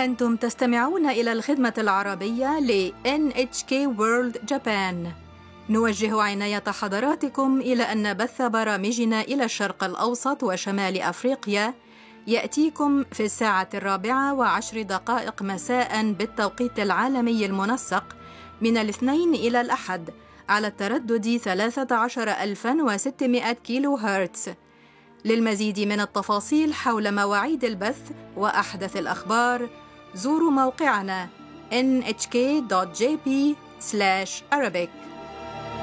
أنتم تستمعون إلى الخدمة العربية ل NHK World Japan. نوجه عناية حضراتكم إلى أن بث برامجنا إلى الشرق الأوسط وشمال أفريقيا يأتيكم في 4:10 مساء بالتوقيت العالمي المنسق من الاثنين إلى الأحد على التردد 13600 كيلو هرتز. للمزيد من التفاصيل حول مواعيد البث وأحدث الأخبار زوروا موقعنا nhk.jp/Arabic.